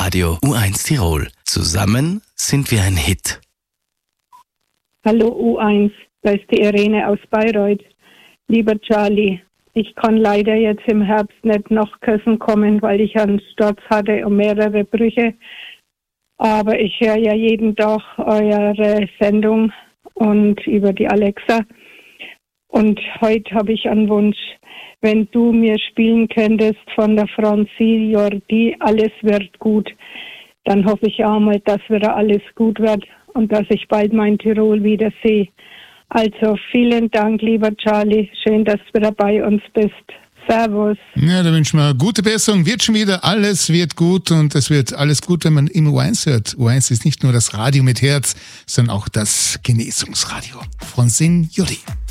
Radio U1 Tirol. Zusammen sind wir ein Hit. Hallo U1, da ist die Irene aus Bayreuth. Lieber Charlie, ich kann leider jetzt im Herbst nicht nach Kösen kommen, weil ich einen Sturz hatte und mehrere Brüche. Aber ich höre ja jeden Tag eure Sendung und über die Alexa. Und heute habe ich einen Wunsch, wenn du mir spielen könntest von der Franzi Jordi, alles wird gut, dann hoffe ich auch mal, dass wieder alles gut wird und dass ich bald mein Tirol wieder sehe. Also vielen Dank, lieber Charlie. Schön, dass du wieder bei uns bist. Servus. Ja, da wünschen wir gute Besserung. Wird schon wieder, alles wird gut und es wird alles gut, wenn man immer U1 hört. U1 ist nicht nur das Radio mit Herz, sondern auch das Genesungsradio. Francine Jordi.